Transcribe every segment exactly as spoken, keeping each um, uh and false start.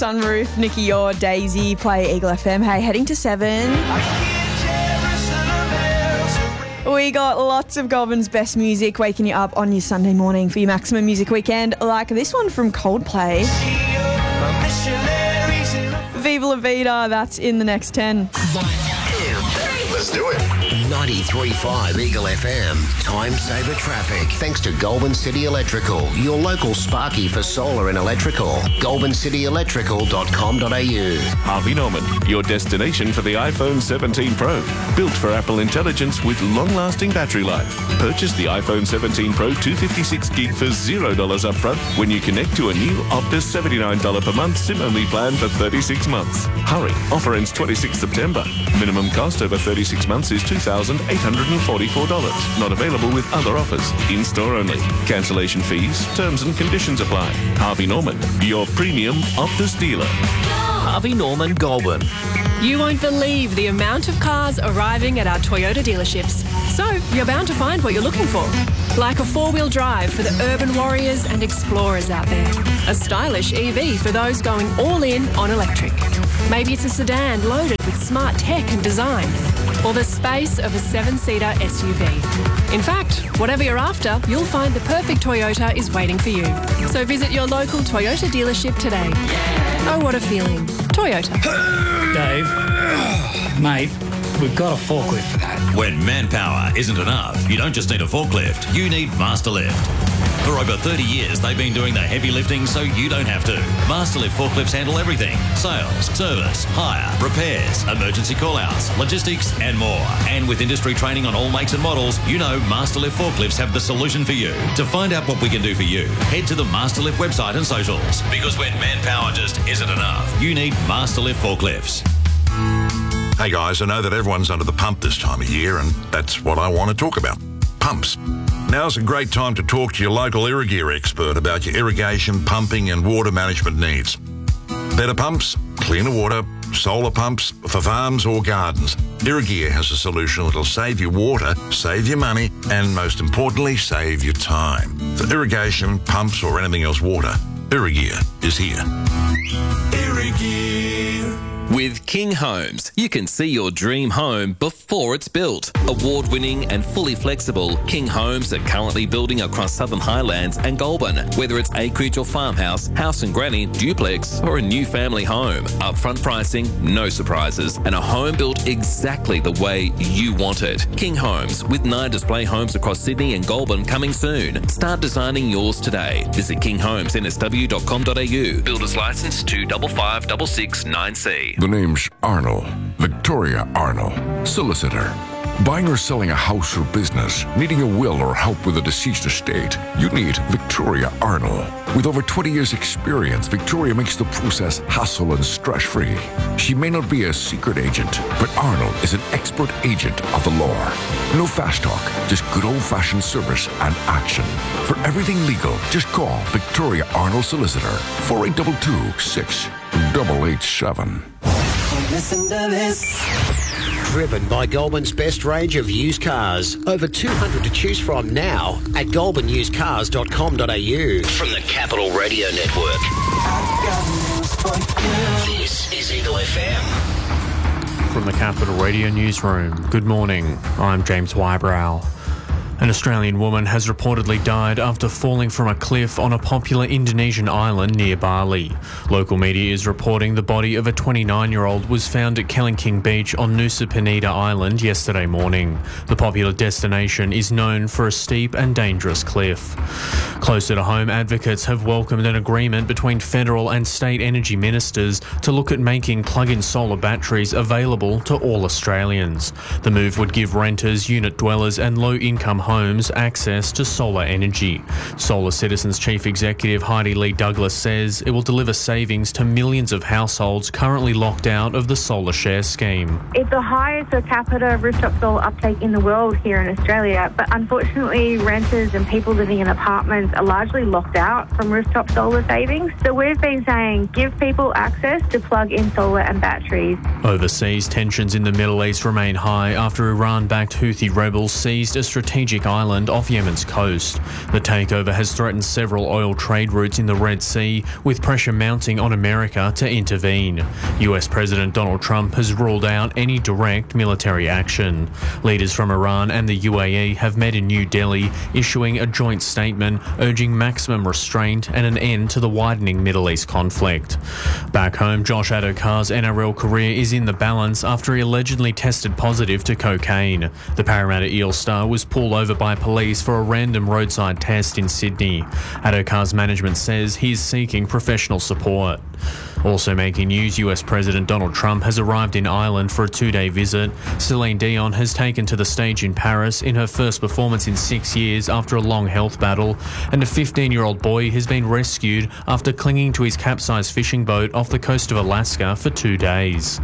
Sunroof, Nicky Your, Daisy, play Eagle F M. Hey, heading to seven. We got lots of Goulburn's best music waking you up on your Sunday morning for your maximum music weekend, like this one from Coldplay. Viva La Vida, that's in the next ten. Let's do it. ninety-three point five Eagle F M. Time saver traffic. Thanks to Goulburn City Electrical, your local Sparky for solar and electrical. goulburn city electrical dot com dot a u. Harvey Norman, your destination for the iPhone seventeen Pro. Built for Apple Intelligence with long-lasting battery life. Purchase the iPhone seventeen Pro two fifty-six gig for zero dollars upfront when you connect to a new Optus seventy-nine dollars per month SIM-only plan for thirty-six months. Hurry, offer ends twenty-sixth September. Minimum cost over thirty-six months is two thousand eight hundred forty-four dollars. Not available with other offers. In-store only. Cancellation fees, terms and conditions apply. Harvey Norman, your premium Optus dealer. Harvey Norman Goulburn. You won't believe the amount of cars arriving at our Toyota dealerships. So you're bound to find what you're looking for. Like a four-wheel drive for the urban warriors and explorers out there. A stylish E V for those going all in on electric. Maybe it's a sedan loaded with smart tech and design. Or the space of a seven-seater S U V. In fact, whatever you're after, you'll find the perfect Toyota is waiting for you. So visit your local Toyota dealership today. Oh, what a feeling. Toyota. Dave, mate, we've got a forklift for that. When manpower isn't enough, you don't just need a forklift, you need Masterlift. For over thirty years, they've been doing the heavy lifting so you don't have to. Masterlift forklifts handle everything. Sales, service, hire, repairs, emergency call-outs, logistics and more. And with industry training on all makes and models, you know Masterlift forklifts have the solution for you. To find out what we can do for you, head to the Masterlift website and socials. Because when manpower just isn't enough, you need Masterlift forklifts. Hey guys, I know that everyone's under the pump this time of year, and that's what I want to talk about. Pumps. Now's a great time to talk to your local Irrigear expert about your irrigation, pumping and water management needs. Better pumps, cleaner water, solar pumps for farms or gardens. Irrigear has a solution that'll save you water, save you money, and most importantly, save you time. For irrigation, pumps or anything else water, Irrigear is here. Irrigear. With King Homes, you can see your dream home before it's built. Award-winning and fully flexible, King Homes are currently building across Southern Highlands and Goulburn. Whether it's acreage or farmhouse, house and granny, duplex or a new family home. Upfront pricing, no surprises, and a home built exactly the way you want it. King Homes, with nine display homes across Sydney and Goulburn coming soon. Start designing yours today. Visit king homes n s w dot com dot a u. Builder's license two five five six six nine C. The name's Arnold, Victoria Arnold, solicitor. Buying or selling a house or business, needing a will or help with a deceased estate, you need Victoria Arnold. With over twenty years experience, Victoria makes the process hassle and stress-free. She may not be a secret agent, but Arnold is an expert agent of the law. No fast talk, just good old-fashioned service and action. For everything legal, just call Victoria Arnold Solicitor, four eight two two, six eight eight seven. Listen to this. Driven by Goulburn's best range of used cars. Over two hundred to choose from now at goulburn used cars dot com dot a u. From the Capital Radio Network. This is Eagle F M. From the Capital Radio Newsroom, good morning. I'm James Wybrow. An Australian woman has reportedly died after falling from a cliff on a popular Indonesian island near Bali. Local media is reporting the body of a twenty-nine-year-old was found at Kelingking Beach on Nusa Penida Island yesterday morning. The popular destination is known for a steep and dangerous cliff. Closer to home, advocates have welcomed an agreement between federal and state energy ministers to look at making plug-in solar batteries available to all Australians. The move would give renters, unit dwellers and low-income homes access to solar energy. Solar Citizens Chief Executive Heidi Lee Douglas says it will deliver savings to millions of households currently locked out of the Solar Share scheme. It's the highest per capita rooftop solar uptake in the world here in Australia, but unfortunately renters and people living in apartments are largely locked out from rooftop solar savings. So we've been saying give people access to plug-in solar and batteries. Overseas, tensions in the Middle East remain high after Iran-backed Houthi rebels seized a strategic Pacific island off Yemen's coast. The takeover has threatened several oil trade routes in the Red Sea, with pressure mounting on America to intervene. U S President Donald Trump has ruled out any direct military action. Leaders from Iran and the U A E have met in New Delhi, issuing a joint statement urging maximum restraint and an end to the widening Middle East conflict. Back home, Josh Adokar's N R L career is in the balance after he allegedly tested positive to cocaine. The Parramatta Eel star was pulled over by police for a random roadside test in Sydney. Adokar's management says he is seeking professional support. Also making news, U S President Donald Trump has arrived in Ireland for a two-day visit. Celine Dion has taken to the stage in Paris in her first performance in six years after a long health battle, and a fifteen-year-old boy has been rescued after clinging to his capsized fishing boat off the coast of Alaska for two days.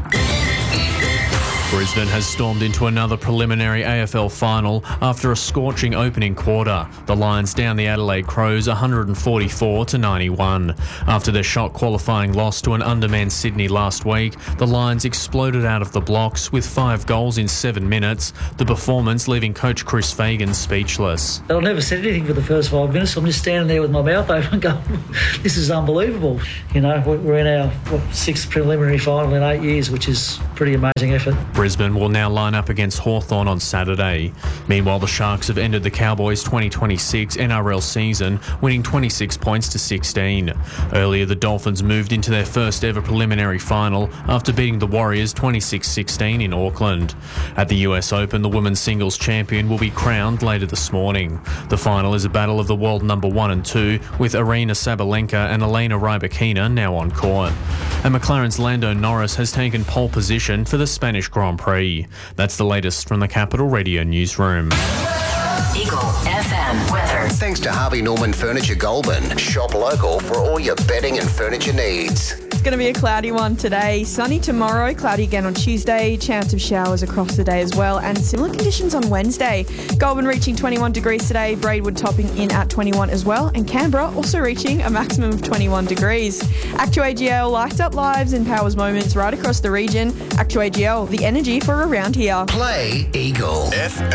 Brisbane has stormed into another preliminary A F L final after a scorching opening quarter. The Lions down the Adelaide Crows one forty-four to ninety-one. After their shot qualifying loss to an undermanned Sydney last week, the Lions exploded out of the blocks with five goals in seven minutes, the performance leaving coach Chris Fagan speechless. I've never said anything for the first five minutes. I'm just standing there with my mouth open going, this is unbelievable. You know, we're in our what, sixth preliminary final in eight years, which is a pretty amazing effort. Brisbane will now line up against Hawthorn on Saturday. Meanwhile, the Sharks have ended the Cowboys' twenty twenty-six N R L season, winning twenty-six points to sixteen. Earlier, the Dolphins moved into their first ever preliminary final after beating the Warriors twenty-six sixteen in Auckland. At the U S Open, the women's singles champion will be crowned later this morning. The final is a battle of the world number one and two, with Arina Sabalenka and Elena Rybakina now on court. And McLaren's Lando Norris has taken pole position for the Spanish Grand Prix. That's the latest from the Capital Radio Newsroom. Eagle F M weather. Thanks to Harvey Norman Furniture Goulburn. Shop local for all your bedding and furniture needs. It's going to be a cloudy one today. Sunny tomorrow, cloudy again on Tuesday. Chance of showers across the day as well, and similar conditions on Wednesday. Goulburn reaching twenty-one degrees today, Braidwood topping in at twenty-one as well, and Canberra also reaching a maximum of twenty-one degrees. Actu A G L lights up lives and powers moments right across the region. Actu A G L, the energy for around here. Play Eagle F M.